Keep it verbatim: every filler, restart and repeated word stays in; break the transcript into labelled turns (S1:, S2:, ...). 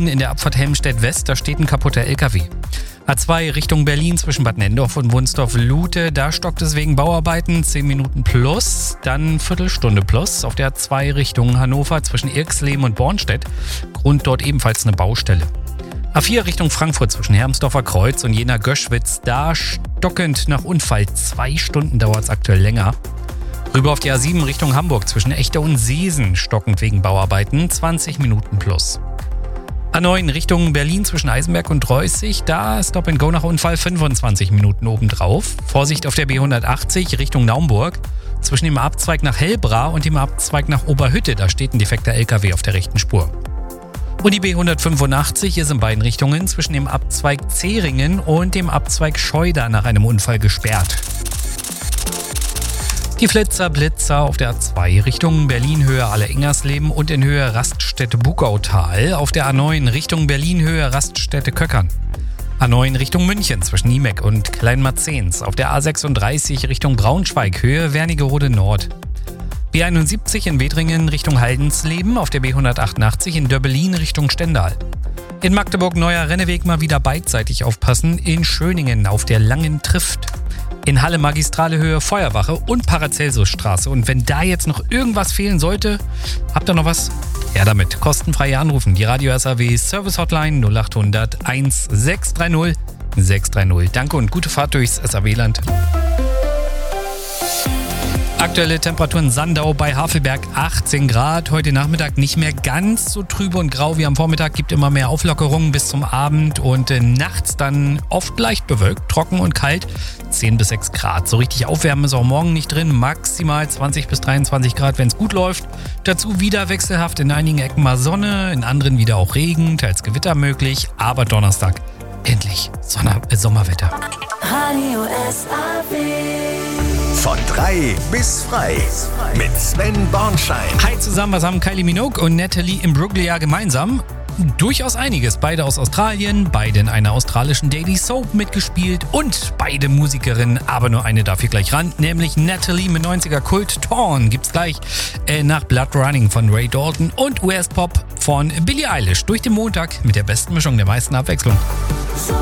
S1: Berlin in der Abfahrt Helmstedt West, da steht ein kaputter L K W. A zwei Richtung Berlin zwischen Bad Nenndorf und Wunsdorf-Lute, da stockt es wegen Bauarbeiten zehn Minuten plus, dann Viertelstunde plus. Auf der A zwei Richtung Hannover zwischen Irxleben und Bornstedt, Grund dort ebenfalls eine Baustelle. A vier Richtung Frankfurt zwischen Hermsdorfer Kreuz und Jena-Göschwitz, da stockend nach Unfall, zwei Stunden dauert es aktuell länger. Rüber auf die A sieben Richtung Hamburg zwischen Echte und Seesen, stockend wegen Bauarbeiten, zwanzig Minuten plus. A neun Richtung Berlin zwischen Eisenberg und Reußig, da Stop and Go nach Unfall, fünfundzwanzig Minuten obendrauf. Vorsicht auf der B hundertachtzig Richtung Naumburg zwischen dem Abzweig nach Hellbra und dem Abzweig nach Oberhütte, da steht ein defekter L K W auf der rechten Spur. Und die B hundertfünfundachtzig ist in beiden Richtungen zwischen dem Abzweig Zeringen und dem Abzweig Scheuda nach einem Unfall gesperrt. Die Flitzer, Blitzer auf der A zwei Richtung Berlin Höhe Alle-Ingersleben und in Höhe Raststätte Bugautal. Auf der A neun Richtung Berlin Höhe Raststätte Köckern. A neun Richtung München zwischen Niemeck und Kleinmarzens. Auf der A sechsunddreißig Richtung Braunschweig Höhe Wernigerode Nord. B einundsiebzig in Wedringen Richtung Haldensleben. Auf der B hundertachtundachtzig in Döbbelin Richtung Stendal. In Magdeburg Neuer Renneweg mal wieder beidseitig aufpassen. In Schöningen auf der Langen Trift. In Halle Magistrale Höhe Feuerwache und Paracelsusstraße. Und wenn da jetzt noch irgendwas fehlen sollte, habt ihr noch was? Ja, damit. Kostenfrei anrufen. Die Radio S A W Service Hotline null achthundert sechshundertsechzig sechshundertdreißig. Danke und gute Fahrt durchs S A W-Land. Aktuelle Temperaturen Sandau bei Havelberg achtzehn Grad. Heute Nachmittag nicht mehr ganz so trübe und grau wie am Vormittag. Gibt immer mehr Auflockerungen bis zum Abend und äh, nachts dann oft leicht bewölkt, trocken und kalt. zehn bis sechs Grad. So richtig aufwärmen ist auch morgen nicht drin. Maximal zwanzig bis dreiundzwanzig Grad, wenn es gut läuft. Dazu wieder wechselhaft in einigen Ecken mal Sonne, in anderen wieder auch Regen, teils Gewitter möglich. Aber Donnerstag endlich Sonne, äh, Sommerwetter.
S2: Radio S A W.
S3: Von drei bis frei mit Sven Bornschein.
S1: Hi zusammen, was haben Kylie Minogue und Natalie Imbruglia gemeinsam? Durchaus einiges. Beide aus Australien, beide in einer australischen Daily Soap mitgespielt und beide Musikerinnen, aber nur eine darf hier gleich ran, nämlich Natalie mit neunziger Kult Torn gibt's gleich äh, nach Blood Running von Ray Dalton und U S-Pop von Billie Eilish durch den Montag mit der besten Mischung der meisten Abwechslung.
S2: So